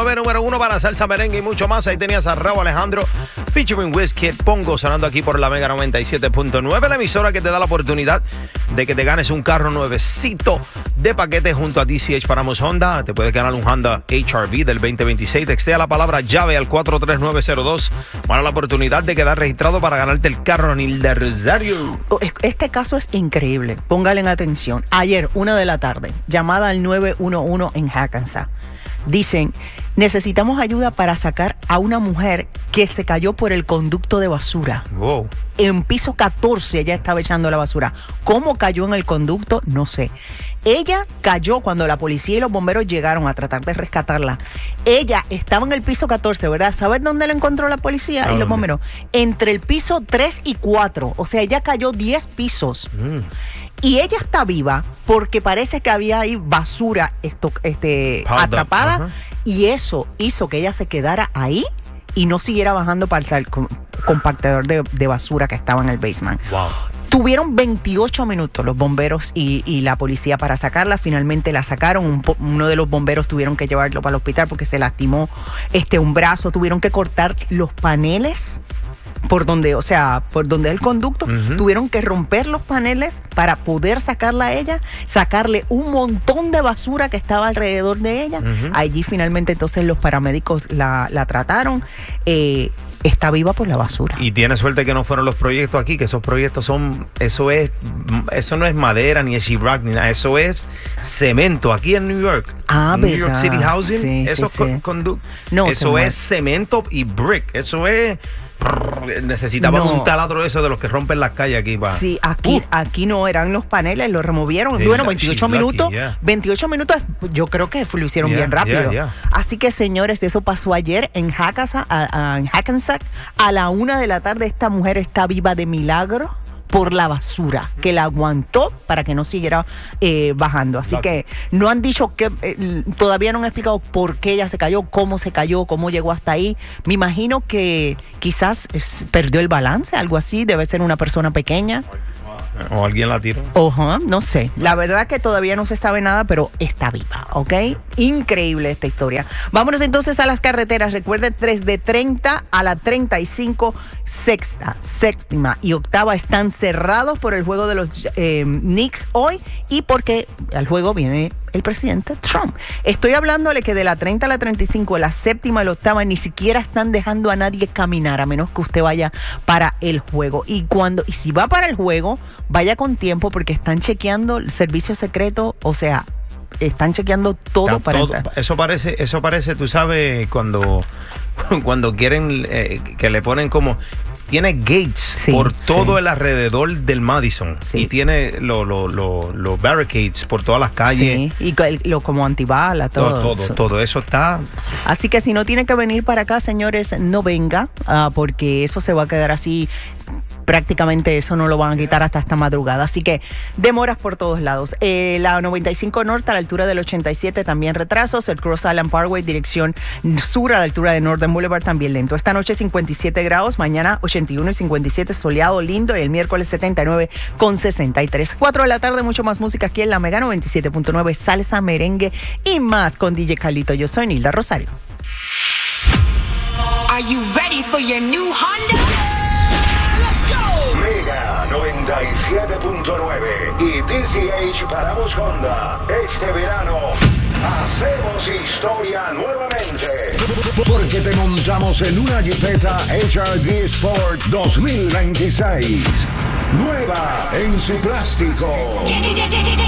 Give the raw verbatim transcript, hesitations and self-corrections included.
nueve, número uno para salsa, merengue y mucho más. Ahí tenías a Rauw Alejandro featuring Wizkid Pongo sonando aquí por la Mega noventa y siete punto nueve, la emisora que te da la oportunidad de que te ganes un carro nuevecito de paquete junto a D C H Paramos Honda. Te puedes ganar un Honda H R V del veinte veintiséis. Textea la palabra llave al cuatro tres nueve cero dos para la oportunidad de quedar registrado para ganarte el carro Nilda Rosario. Este caso es increíble. Póngale en atención. Ayer, una de la tarde, llamada al nueve uno uno en Hackensack. Dicen, necesitamos ayuda para sacar a una mujer que se cayó por el conducto de basura. Wow. En piso catorce ella estaba echando la basura. ¿Cómo cayó en el conducto? No sé. Ella cayó cuando la policía y los bomberos llegaron a tratar de rescatarla. Ella estaba en el piso catorce, ¿verdad? ¿Sabes dónde la encontró la policía y los bomberos? Entre el piso tres y cuatro. O sea, ella cayó diez pisos. Mm. Y ella está viva porque parece que había ahí basura esto, este, atrapada. Ajá. Y eso hizo que ella se quedara ahí y no siguiera bajando para el compactador de, de basura que estaba en el basement. Wow. Tuvieron veintiocho minutos los bomberos y, y la policía para sacarla. Finalmente la sacaron. Un, uno de los bomberos tuvieron que llevarlo para el hospital porque se lastimó este, un brazo. Tuvieron que cortar los paneles por donde, o sea, por donde el conducto. Uh-huh. Tuvieron que romper los paneles para poder sacarla a ella, sacarle un montón de basura que estaba alrededor de ella. Uh-huh. Allí finalmente entonces los paramédicos la, la trataron. Eh, está viva por la basura. Y tiene suerte que no fueron los proyectos aquí, que esos proyectos son, eso es, eso no es madera ni es sheetrock ni nada, eso es cemento aquí en New York. Ah, New ¿verdad? York City Housing, sí, eso, sí, con, sí. Con, no, eso es cemento y brick, eso es... Necesitaba no. un taladro eso de los que rompen las calles aquí. Pa. Sí, aquí, uh. aquí no eran los paneles, los removieron. Sí, bueno, veintiocho minutos. Lucky, yeah. veintiocho minutos, yo creo que lo hicieron yeah, bien rápido. Yeah, yeah. Así que, señores, eso pasó ayer en Hackensack, a, a, en Hackensack. A la una de la tarde, esta mujer está viva de milagro por la basura, que la aguantó para que no siguiera eh, bajando. Así Lucky. que no han dicho que, eh, todavía no han explicado por qué ella se cayó, cómo se cayó, cómo llegó hasta ahí. Me imagino que quizás perdió el balance, algo así, debe ser una persona pequeña. O alguien la tiró. Ojo, no sé. La verdad que todavía no se sabe nada, pero está viva, ¿ok? Increíble esta historia. Vámonos entonces a las carreteras. Recuerden, tres de treinta a la treinta y cinco, sexta, séptima y octava están cerrados por el juego de los eh, Knicks hoy y porque al juego viene el presidente Trump. Estoy hablándole que de la treinta a la treinta y cinco, la séptima y la octava, ni siquiera están dejando a nadie caminar, a menos que usted vaya para el juego. Y cuando, y si va para el juego, vaya con tiempo porque están chequeando el servicio secreto, o sea, están chequeando todo Está para todo, entrar. Eso parece, eso parece, tú sabes, cuando, cuando quieren eh, que le ponen como... Tiene gates sí, por todo sí. el alrededor del Madison sí. y tiene los lo, lo, lo barricades por todas las calles. Sí, y lo como antibala, todo. Todo, todo, todo eso está. Así que si no tiene que venir para acá, señores, no venga, uh, porque eso se va a quedar así. Prácticamente eso no lo van a quitar hasta esta madrugada. Así que demoras por todos lados. Eh, la noventa y cinco Norte a la altura del ochenta y siete también retrasos. El Cross Island Parkway dirección sur a la altura de Northern Boulevard también lento. Esta noche cincuenta y siete grados, mañana ochenta y uno y cincuenta y siete soleado, lindo. Y el miércoles setenta y nueve con sesenta y tres. cuatro de la tarde, mucho más música aquí en la Mega noventa y siete punto nueve, salsa, merengue y más con D J Carlito. Yo soy Nilda Rosario. Are you ready for your new Honda? noventa y siete punto nueve y D C H Paramos Honda. Este verano hacemos historia nuevamente. Porque te montamos en una Jeepeta H R V Sport dos mil veintiséis. Nueva en su plástico.